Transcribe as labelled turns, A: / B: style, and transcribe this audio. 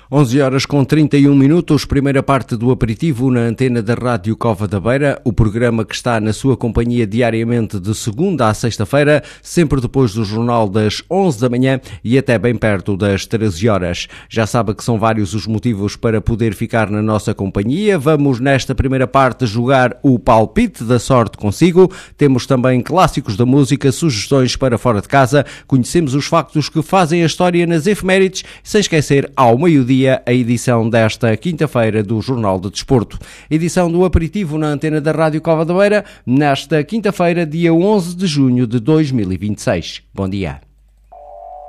A: 11 horas com 31 minutos, primeira parte do aperitivo na antena da Rádio Cova da Beira, o programa que está na sua companhia diariamente de segunda à sexta-feira, sempre depois do jornal das 11 da manhã e até bem perto das 13 horas. Já sabe que são vários os motivos para poder ficar na nossa companhia. Vamos nesta primeira parte jogar o palpite da sorte consigo. Temos também clássicos da música, sugestões para fora de casa, conhecemos os factos que fazem a história nas efemérides, sem esquecer ao meio-dia a edição desta quinta-feira do Jornal de Desporto. Edição do aperitivo na antena da Rádio Cova da Beira, nesta quinta-feira, dia 11 de junho de 2026. Bom dia.